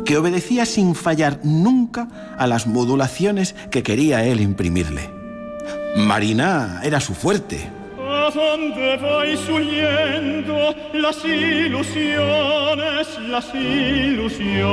que obedecía sin fallar nunca a las modulaciones que quería él imprimirle. Mariná era su fuerte. ¿A dónde vais huyendo? Las ilusiones, las ilusiones.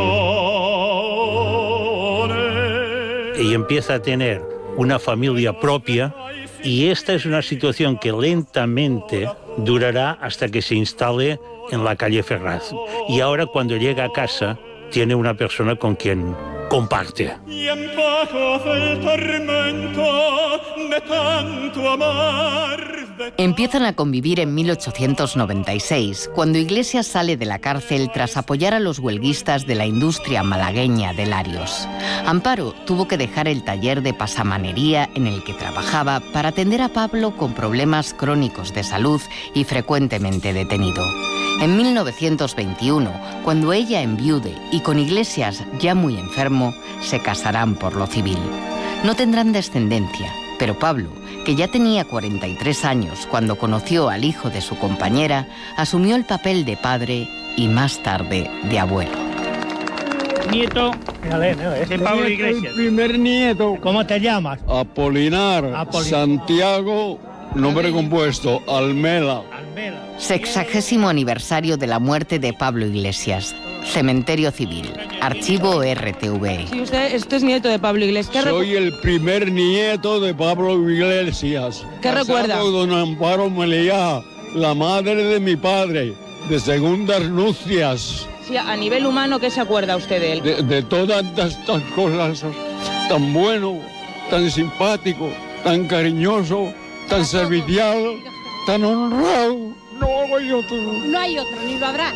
Y empieza a tener una familia propia, y esta es una situación que lentamente durará hasta que se instale en la calle Ferraz. Y ahora, cuando llega a casa, tiene una persona con quien comparte. Y en paz del tormento de tanto amar. Empiezan a convivir en 1896, cuando Iglesias sale de la cárcel tras apoyar a los huelguistas de la industria malagueña de Larios. Amparo tuvo que dejar el taller de pasamanería en el que trabajaba para atender a Pablo con problemas crónicos de salud y frecuentemente detenido. En 1921, cuando ella enviude y con Iglesias ya muy enfermo, se casarán por lo civil. No tendrán descendencia, pero Pablo, que ya tenía 43 años cuando conoció al hijo de su compañera, asumió el papel de padre y más tarde de abuelo. Nieto de Pablo Iglesias. El primer nieto. ¿Cómo te llamas? Apolinar. Santiago, nombre compuesto, Almela. 60º aniversario de la muerte de Pablo Iglesias. Cementerio Civil. Archivo RTV. Sí, usted es nieto de Pablo Iglesias. Soy el primer nieto de Pablo Iglesias. ¿Qué recuerda? Don Amparo Melía, la madre de mi padre, de segundas nupcias. Sí, a nivel humano, ¿qué se acuerda usted de él? De todas estas cosas, tan bueno, tan simpático, tan cariñoso, tan servicial, tan honrado. No hay otro. No hay otro, ni lo habrá.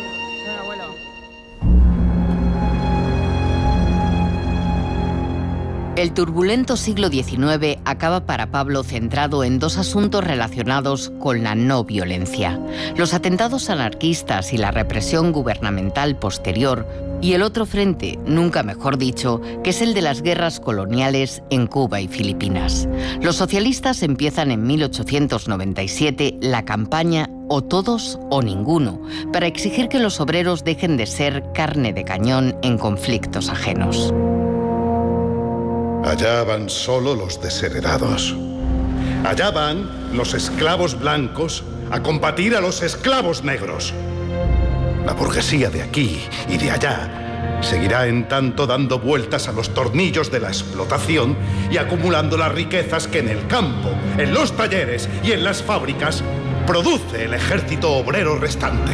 El turbulento siglo XIX acaba para Pablo centrado en dos asuntos relacionados con la no violencia: los atentados anarquistas y la represión gubernamental posterior, y el otro frente, nunca mejor dicho, que es el de las guerras coloniales en Cuba y Filipinas. Los socialistas empiezan en 1897 la campaña O todos o ninguno, para exigir que los obreros dejen de ser carne de cañón en conflictos ajenos. Allá van solo los desheredados. Allá van los esclavos blancos a combatir a los esclavos negros. La burguesía de aquí y de allá seguirá en tanto dando vueltas a los tornillos de la explotación y acumulando las riquezas que en el campo, en los talleres y en las fábricas produce el ejército obrero restante.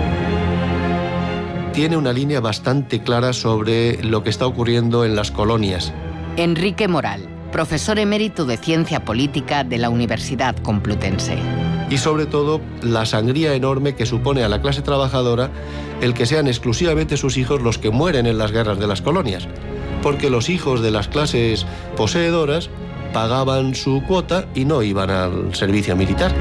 Tiene una línea bastante clara sobre lo que está ocurriendo en las colonias. Enrique Moral, profesor emérito de Ciencia Política de la Universidad Complutense. Y sobre todo, la sangría enorme que supone a la clase trabajadora el que sean exclusivamente sus hijos los que mueren en las guerras de las colonias. Porque los hijos de las clases poseedoras pagaban su cuota y no iban al servicio militar.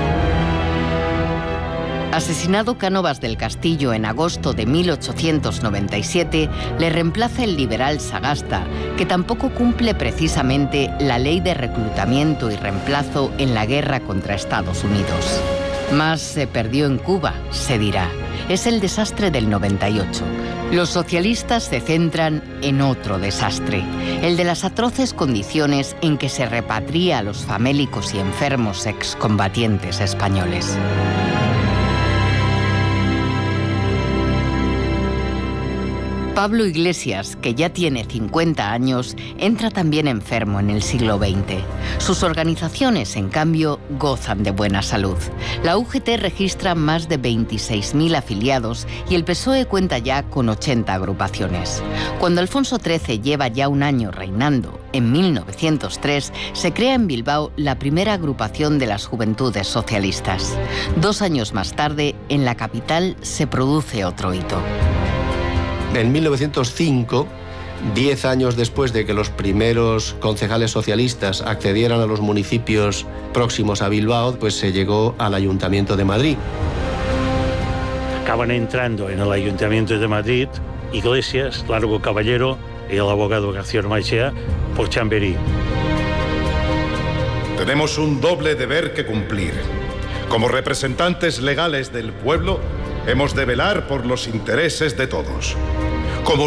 Asesinado Cánovas del Castillo en agosto de 1897, le reemplaza el liberal Sagasta, que tampoco cumple precisamente la ley de reclutamiento y reemplazo en la guerra contra Estados Unidos. Más se perdió en Cuba, se dirá. Es el desastre del 98. Los socialistas se centran en otro desastre, el de las atroces condiciones en que se repatria a los famélicos y enfermos excombatientes españoles. Pablo Iglesias, que ya tiene 50 años, entra también enfermo en el siglo XX. Sus organizaciones, en cambio, gozan de buena salud. La UGT registra más de 26.000 afiliados y el PSOE cuenta ya con 80 agrupaciones. Cuando Alfonso XIII lleva ya un año reinando, en 1903, se crea en Bilbao la primera agrupación de las Juventudes Socialistas. 2 años más tarde, en la capital, se produce otro hito. En 1905, 10 años después de que los primeros concejales socialistas accedieran a los municipios próximos a Bilbao, pues se llegó al Ayuntamiento de Madrid. Acaban entrando en el Ayuntamiento de Madrid Iglesias, Largo Caballero y el abogado García Ormaechea por Chamberí. Tenemos un doble deber que cumplir. Como representantes legales del pueblo, hemos de velar por los intereses de todos.